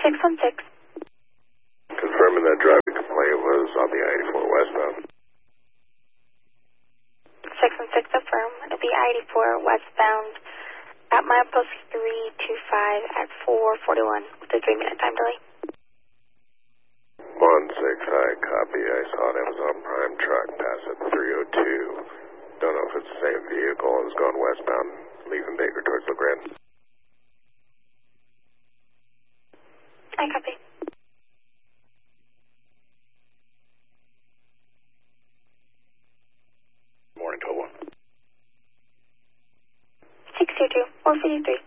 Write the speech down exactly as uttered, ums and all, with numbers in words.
six one six. Confirming that driving complaint was on the I eighty-four westbound. six one six affirm. It'll be I eighty-four westbound at milepost three two five at four forty-one with a three minute time delay. one six, high copy. I saw an Amazon Prime truck pass at three oh two. Don't know if it's the same vehicle. It was going westbound, leaving Baker towards La Grande. I copy. Morning, Toba. six two two, four fifty-three.